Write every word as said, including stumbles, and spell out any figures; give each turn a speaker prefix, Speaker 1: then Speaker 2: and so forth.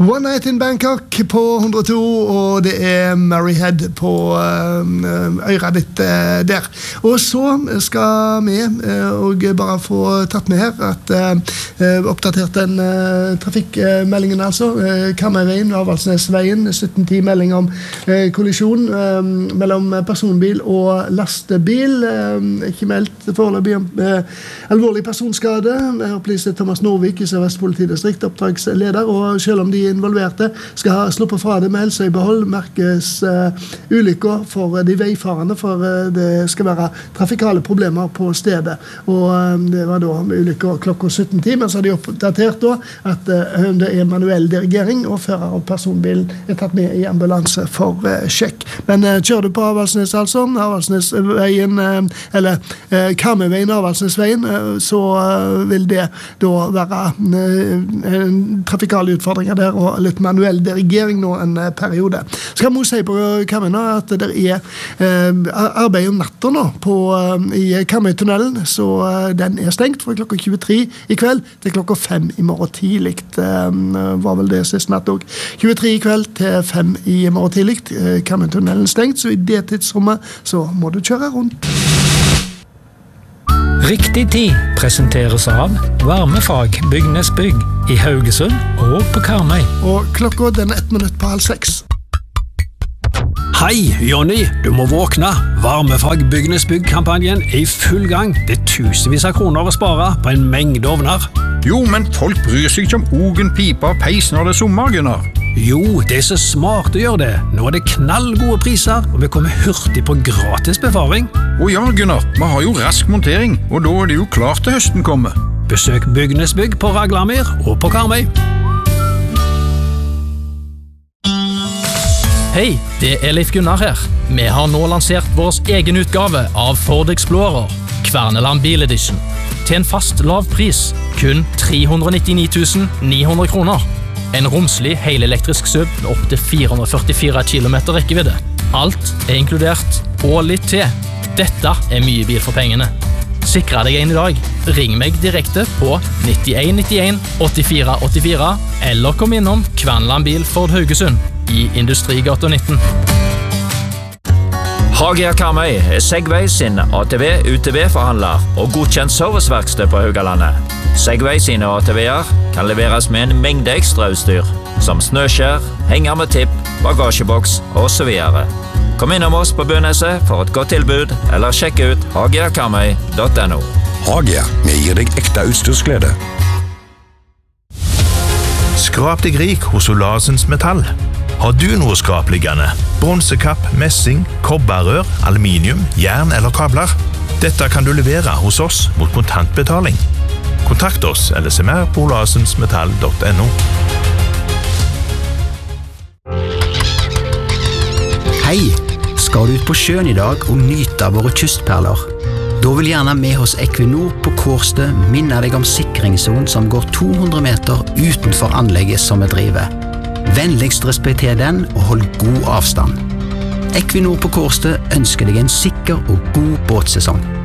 Speaker 1: One Night in Bangkok på hundre og to, og det er Maryhead på uh, øyra ditt uh, der. Og så skal vi uh, og bare få tatt med her at uh, oppdatert den uh, trafikkmeldingen altså. Uh, Kammerveien, Avaldsnesveien, sytten ti melding om uh, kollisjon uh, mellom personbil og lastebil. Uh, ikke meldt foreløpig om uh, alvorlig personskade. Jeg opplyser Thomas Norvik i Sør-Vest politidistrikt, oppdragsleder, og selv om de involverte skal ha sluppet fra det med helse i behold, merkes uh, ulykker for de veifarende, for uh, det skal være trafikale problemer på stedet. Og uh, det var da ulykker klokka sytten ti, men så har de oppdatert da at uh, det er manuell dirigering, og fører og personbilen er tatt med i ambulanse for uh, sjekk. Men uh, kjører du på Avaldsnes altså, Avaldsnesveien, uh, eller uh, Kammerveien, Avaldsnesveien, uh, så uh, vil det da være uh, en trafikale utfordringer der, og litt manuell dirigering nå en uh, periode. Skal vi si på Kammerøy at det er uh, arbeid om natta nå på, uh, i Kammerøytunnelen, så uh, den er stengt fra klokka tjuetre i kveld til klokka fem i morgen tidlig. Uh, var vel det sist natt også. tjuetre i kveld til fem i morgen tidlig. Uh, Kammerøytunnelen stengt, så i det tidsrommet så må du kjøre rundt.
Speaker 2: Riktig tid presenteres av Varmefag Bygnesbygg i Haugesund og på Karmøy.
Speaker 1: Og klokka den er ett minutt på halv seks.
Speaker 3: Hei, Jonny, du må våkne. Varmefag Bygnesbygg-kampanjen er i full gang. Det er tusenvis av kroner å spare på en mengde ovner.
Speaker 4: Jo, men folk bryr seg ikke om ogen, pipa og peis når det er sommer, Gunnar.
Speaker 3: Jo, det er så smart å gjøre det. Nå er det knallgode priser, og vi kommer hurtig på gratis befaring.
Speaker 4: Å ja, Gunnar, vi har jo rask montering, og da er det jo klart til høsten kommer.
Speaker 3: Besøk Bygnesbygg på Raglamir og på Karmøy.
Speaker 5: Hei, det er Leif Gunnar her. Vi har nå lansert vår egen utgave av Ford Explorer, Kverneland Bil Edition, til en fast lav pris, kun tre hundre nittini tusen ni hundre kroner. En romslig helelektrisk S U V med opp til fire hundre førtifire kilometer rekkevidde. Alt er inkludert, og litt til. Dette er mye bil for pengene. Sikre deg en i dag. Ring meg direkte på nittien nittien åttifire åttifire, eller kom innom Kverneland Bil Ford Haugesund i Industrigata nitten.
Speaker 6: Hagia Karmøy er Segway sin A T V U T V-forhandler og godkjent serviceverksted på Haugalandet. Segway sine A T V-er kan leveres med en mengde ekstrautstyr, som snøskjær, henger med tipp, bagasjeboks og så videre. Kom innom oss på Bøneset for et godt tilbud, eller sjekk ut hagia karmøy punktum no.
Speaker 7: Hagia, vi gir deg ekte utstyrsglede.
Speaker 8: Skrap deg rik hos Olasens Metall. Har du noe skrapliggende? Bronsekapp, messing, kobberrør, aluminium, jern eller kabler? Dette kan du levere hos oss mot kontantbetaling. Kontakt oss eller se mer på olasensmetall punktum no.
Speaker 9: Hei! Skal du ut på sjøen i dag og nyte av våre kystperler? Da vil gjerne vi hos Equinor på Kårstø minne deg om sikringszonen som går to hundre meter utenfor anlegget som vi driver. Vennligst respekter den og hold god avstand. Equinor på Kårstø ønsker deg en sikker og god båtsesong.